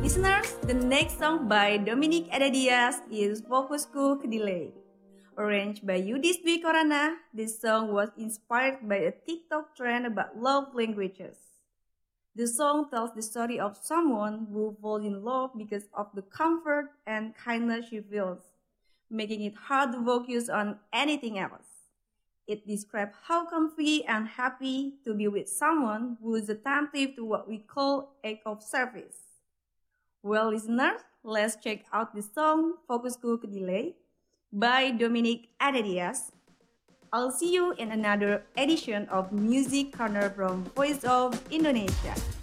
Listeners, the next song by Dominic Adadias is Fokusku Kedelai. Arranged by Yudis Dwi Korana, this song was inspired by a TikTok trend about love languages. The song tells the story of someone who falls in love because of the comfort and kindness she feels, making it hard to focus on anything else. It describes how comfy and happy to be with someone who is attentive to what we call act of service. Well, listeners, let's check out the song Fokusku Kedelai by Dominic Adadias. I'll see you in another edition of Music Corner from Voice of Indonesia.